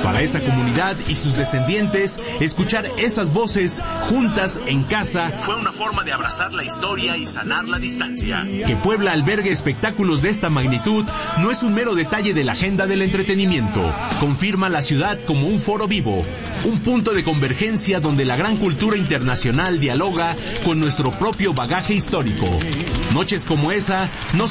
Para esa comunidad y sus descendientes, escuchar esas voces juntas en casa fue una forma de abrazar la historia y sanar la distancia. Que Puebla albergue espectáculos de esta magnitud no es un mero detalle de la agenda del entretenimiento. Confirma la ciudad como un foro vivo, un punto de convergencia donde la gran cultura internacional dialoga con nuestro propio bagaje histórico. Noches como esa no